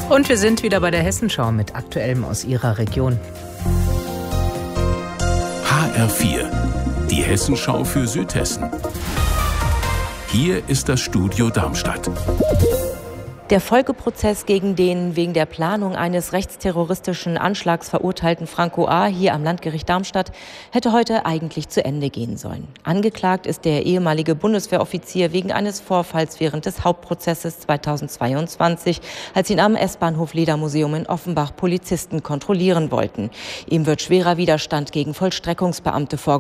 Und wir sind wieder bei der Hessenschau mit Aktuellem aus Ihrer Region. HR4, die Hessenschau für Südhessen. Hier ist das Studio Darmstadt. Der Folgeprozess gegen den wegen der Planung eines rechtsterroristischen Anschlags verurteilten Franco A. hier am Landgericht Darmstadt hätte heute eigentlich zu Ende gehen sollen. Angeklagt ist der ehemalige Bundeswehroffizier wegen eines Vorfalls während des Hauptprozesses 2022, als ihn am S-Bahnhof Ledermuseum in Offenbach Polizisten kontrollieren wollten. Ihm wird schwerer Widerstand gegen Vollstreckungsbeamte vorgeworfen.